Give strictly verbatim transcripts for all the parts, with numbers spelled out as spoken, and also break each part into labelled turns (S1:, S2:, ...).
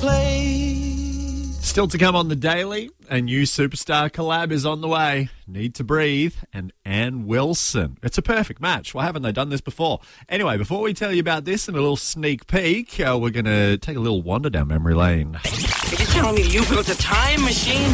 S1: place.
S2: Still to come on The Daily, a new superstar collab is on the way. Need to Breathe and Ann Wilson. It's a perfect match. Why haven't they done this before? Anyway, before we tell you about this and a little sneak peek, uh, we're going to take a little wander down memory lane.
S3: Are you telling me you built a time machine?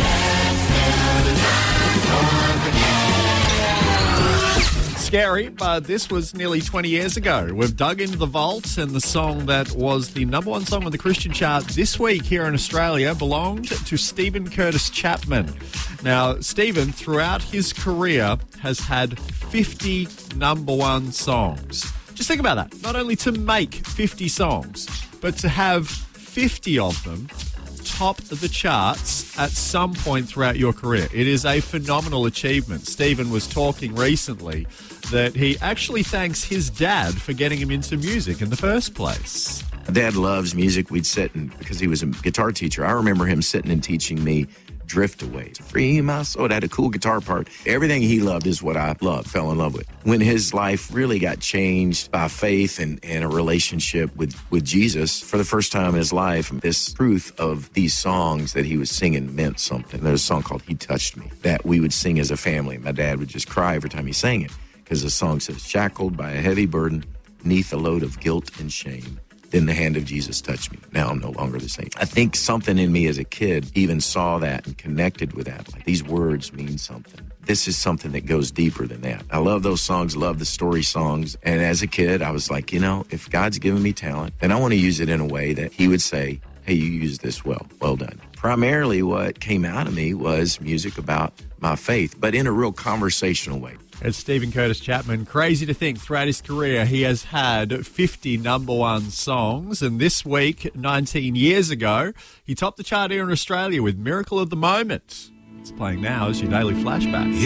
S2: Scary, but this was nearly twenty years ago. We've dug into the vault, and the song that was the number one song on the Christian chart this week here in Australia belonged to Stephen Curtis Chapman. Now, Stephen, throughout his career, has had fifty number one songs. Just think about that. Not only to make fifty songs, but to have fifty of them top the charts at some point throughout your career. It is a phenomenal achievement. Stephen was talking recently that he actually thanks his dad for getting him into music in the first place.
S4: Dad loves music. We'd sit and, because he was a guitar teacher, I remember him sitting and teaching me Drift Away. Free my soul. It had a cool guitar part. Everything he loved is what I loved, fell in love with. When his life really got changed by faith and, and a relationship with, with Jesus, for the first time in his life, this truth of these songs that he was singing meant something. There's a song called He Touched Me that we would sing as a family. My dad would just cry every time he sang it because the song says, shackled by a heavy burden, neath a load of guilt and shame. Then the hand of Jesus touched me. Now I'm no longer the same. I think something in me as a kid even saw that and connected with that. Like, these words mean something. This is something that goes deeper than that. I love those songs, love the story songs. And as a kid, I was like, you know, if God's given me talent, then I want to use it in a way that he would say, hey, you used this well. Well done. Primarily what came out of me was music about my faith, but in a real conversational way.
S2: It's Stephen Curtis Chapman. Crazy to think throughout his career he has had fifty number one songs, and this week, nineteen years ago, he topped the chart here in Australia with Miracle of the Moment. It's playing now as your daily flashback.